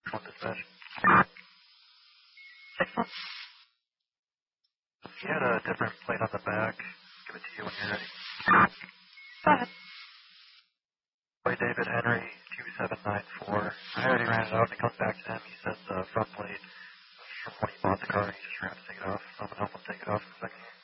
One dispatch. He had a different plate on the back. Give it to you when you're ready. Go ahead. Boy David Henry 2794. I already ran it out and it comes back to him. He says the front plate from when he bought the car and he just ran to take it off. So I'm going to help him take it off in a second.